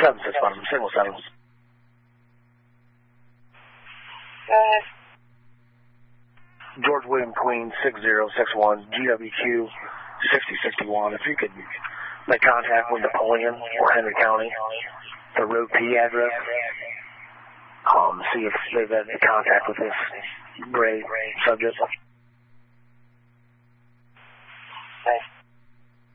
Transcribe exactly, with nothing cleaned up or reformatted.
seven six bottom, single seven. Go ahead. George William Queen, six zero six one, G W Q, sixty sixty-one. If you could make contact with Napoleon or Henry County, the Road P address, um, see if they've had any contact with this gray subject.